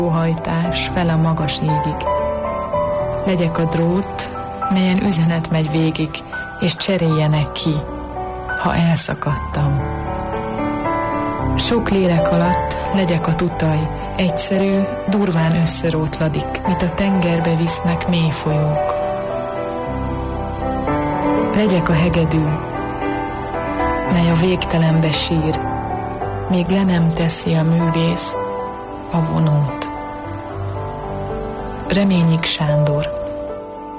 hajtás fel a magas égig. Legyek a drót, melyen üzenet megy végig, és cseréljenek ki, ha elszakadtam. Sok lélek alatt legyek a tutaj, egyszerű, durván összerótladik, mit a tengerbe visznek mély folyók. Legyek a hegedű, mely a végtelenbe sír, még le nem teszi a művész a vonót. Reményik Sándor.